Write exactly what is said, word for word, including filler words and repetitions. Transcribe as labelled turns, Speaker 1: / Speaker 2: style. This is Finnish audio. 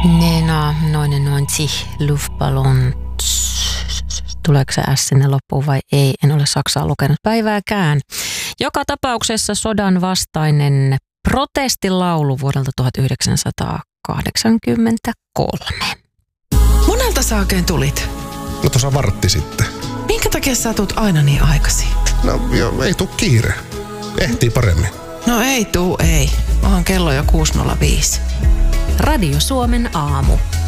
Speaker 1: Nena neunundneunzig Luftballon. Tuleeko se S sinne loppuun vai ei? En ole Saksaa lukenut päivääkään. Joka tapauksessa sodan vastainen protestilaulu vuodelta tuhatyhdeksänsataakahdeksankymmentäkolme.
Speaker 2: Monelta sä oikein tulit?
Speaker 3: No tuossa vartti sitten.
Speaker 2: Minkä takia sä tuut aina niin aikaisin?
Speaker 3: No joo, ei tuu kiire. Ehtii paremmin.
Speaker 2: No ei tuu, ei. Onhan kello jo kuusi nolla viisi.
Speaker 1: Radio Suomen aamu.